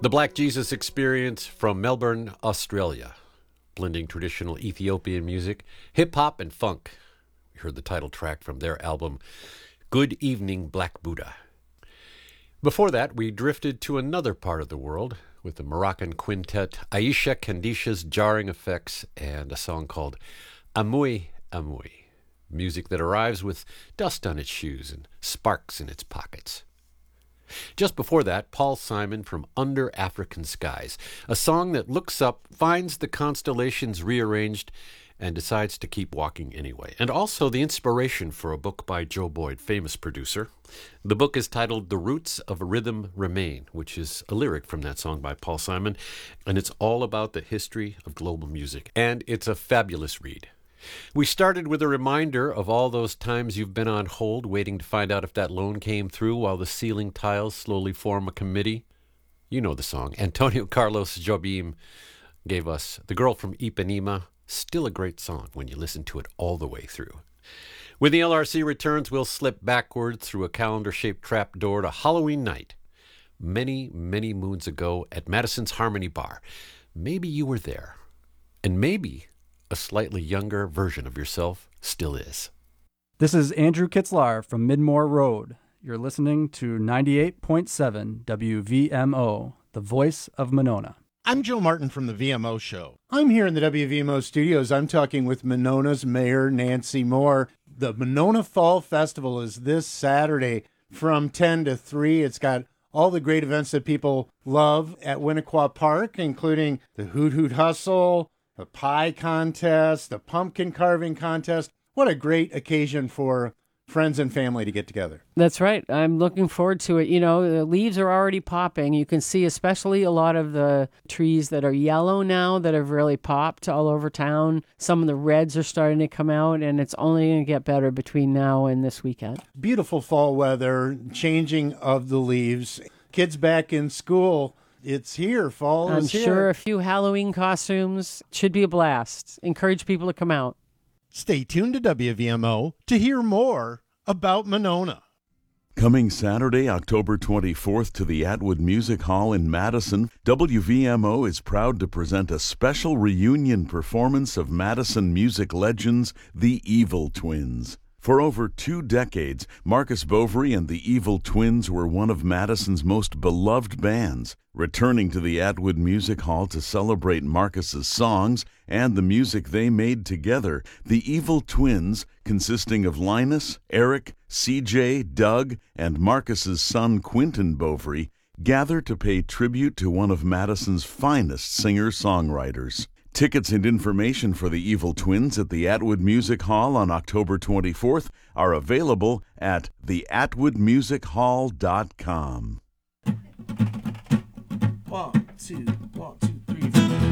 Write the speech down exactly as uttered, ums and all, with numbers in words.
The Black Jesus Experience from Melbourne, Australia, blending traditional Ethiopian music, hip-hop, and funk. We heard the title track from their album, Good Evening, Black Buddha. Before that, we drifted to another part of the world with the Moroccan quintet Aisha Kandisha's jarring effects and a song called Amui Amui, music that arrives with dust on its shoes and sparks in its pockets. Just before that, Paul Simon from Under African Skies, a song that looks up, finds the constellations rearranged, and decides to keep walking anyway. And also the inspiration for a book by Joe Boyd, famous producer. The book is titled The Roots of Rhythm Remain, which is a lyric from that song by Paul Simon, and it's all about the history of global music. And it's a fabulous read. We started with a reminder of all those times you've been on hold waiting to find out if that loan came through while the ceiling tiles slowly form a committee. You know the song. Antonio Carlos Jobim gave us The Girl from Ipanema, still a great song when you listen to it all the way through. When the L R C returns, we'll slip backward through a calendar-shaped trapdoor to Halloween night, many, many moons ago at Madison's Harmony Bar. Maybe you were there, and maybe a slightly younger version of yourself still is. This is Andrew Kitzlar from Midmore Road. You're listening to ninety-eight point seven W V M O, the voice of Monona. I'm Joe Martin from the V M O Show. I'm here in the W V M O studios. I'm talking with Monona's Mayor, Nancy Moore. The Monona Fall Festival is this Saturday from ten to three. It's got all the great events that people love at Winnequa Park, including the Hoot Hoot Hustle, the pie contest, the pumpkin carving contest. What a great occasion for friends and family to get together. That's right. I'm looking forward to it. You know, the leaves are already popping. You can see especially a lot of the trees that are yellow now that have really popped all over town. Some of the reds are starting to come out, and it's only going to get better between now and this weekend. Beautiful fall weather, changing of the leaves, kids back in school. It's here. Fall I'm is here. I'm sure a few Halloween costumes should be a blast. Encourage people to come out. Stay tuned to W V M O to hear more about Monona. Coming Saturday, October twenty-fourth to the Atwood Music Hall in Madison, W V M O is proud to present a special reunion performance of Madison music legends, the Evil Twins. For over two decades, Marcus Bovary and the Evil Twins were one of Madison's most beloved bands. Returning to the Atwood Music Hall to celebrate Marcus's songs and the music they made together, the Evil Twins, consisting of Linus, Eric, C J, Doug, and Marcus's son Quentin Bovary, gather to pay tribute to one of Madison's finest singer-songwriters. Tickets and information for the Evil Twins at the Atwood Music Hall on October twenty-fourth are available at the atwood music hall dot com. One, two,